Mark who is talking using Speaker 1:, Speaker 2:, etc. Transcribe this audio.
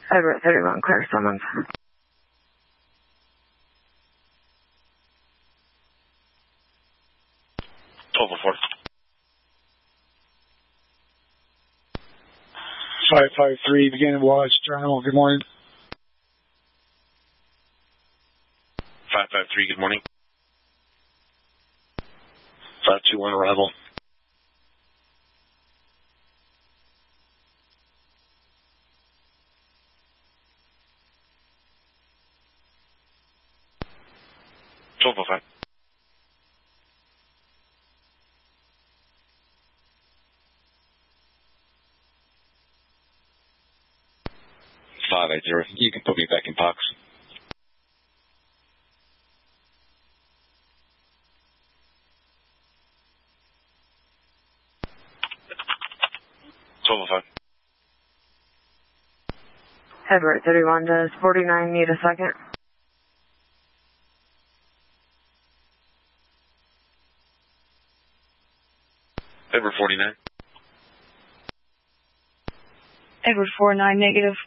Speaker 1: Edward 31, Claire Summons.
Speaker 2: 1204.
Speaker 3: 553, beginning watch, terminal, good morning.
Speaker 2: 553, good morning. 521, arrival. $1205. You can put me back in box. $1205.
Speaker 1: Edward 31, does 49 need a second?
Speaker 2: Edward 49.
Speaker 1: Edward 49, negative.